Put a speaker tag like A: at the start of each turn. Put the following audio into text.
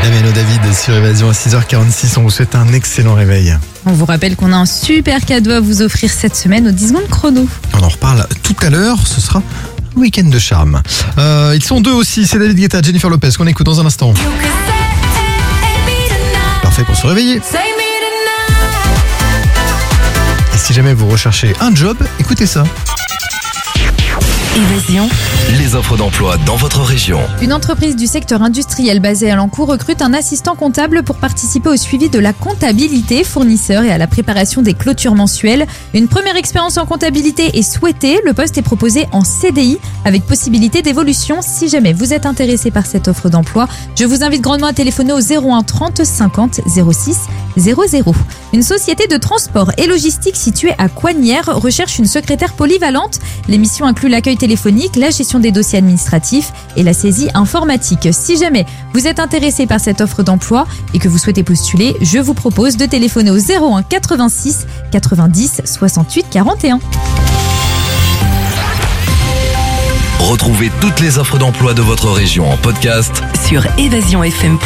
A: Damien David sur Évasion à 6h46. On vous souhaite un excellent réveil.
B: On vous rappelle qu'on a un super cadeau à vous offrir cette semaine aux 10 secondes chrono.
A: On en reparle tout à l'heure. Ce sera un week-end de charme. Ils sont deux aussi. C'est David Guetta, Jennifer Lopez qu'on écoute dans un instant. Parfait pour se réveiller. Et si jamais vous recherchez un job, écoutez ça.
C: Évasion. Les offres d'emploi dans votre région.
B: Une entreprise du secteur industriel basée à Lancourt recrute un assistant comptable pour participer au suivi de la comptabilité fournisseur et à la préparation des clôtures mensuelles. Une première expérience en comptabilité est souhaitée. Le poste est proposé en CDI avec possibilité d'évolution. Si jamais vous êtes intéressé par cette offre d'emploi, je vous invite grandement à téléphoner au 01 30 50 06 00. Une société de transport et logistique située à Coignières recherche une secrétaire polyvalente. L'émission inclut l'accueil téléphonique, la gestion des dossiers administratifs et la saisie informatique. Si jamais vous êtes intéressé par cette offre d'emploi et que vous souhaitez postuler, je vous propose de téléphoner au 01 86 90 68 41.
C: Retrouvez toutes les offres d'emploi de votre région en podcast
D: sur évasionfm.com.